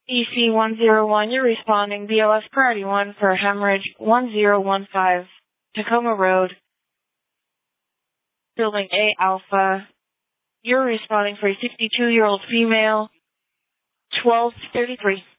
EC101, you're responding BLS Priority 1 for hemorrhage 1015, Tacoma Road, Building A Alpha. You're responding for a 62-year-old female, 1233.